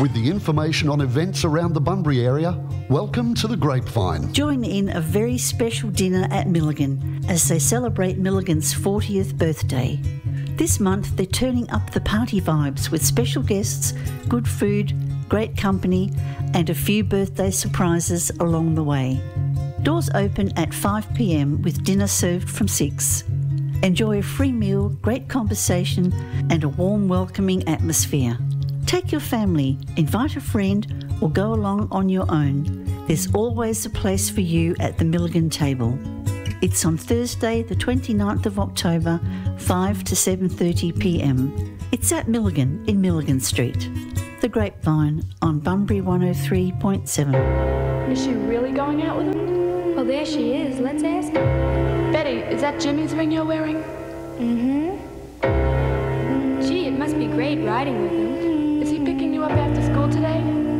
With the information on events around the Bunbury area, welcome to The Grapevine. Join in a very special dinner at Milligan as they celebrate Milligan's 40th birthday. This month they're turning up the party vibes with special guests, good food, great company and a few birthday surprises along the way. Doors open at 5 p.m. with dinner served from 6. Enjoy a free meal, great conversation and a warm welcoming atmosphere. Take your family, invite a friend or go along on your own. There's always a place for you at the Milligan table. It's on Thursday the 29th of October, 5 to 7:30 p.m. It's at Milligan in Milligan Street. The Grapevine on Bunbury 103.7. Is she really going out with him? Well, there she is. Let's ask her. Betty, is that Jimmy's ring you're wearing? Mm-hmm. Gee, it must be great riding with him. Is he picking you up after school today?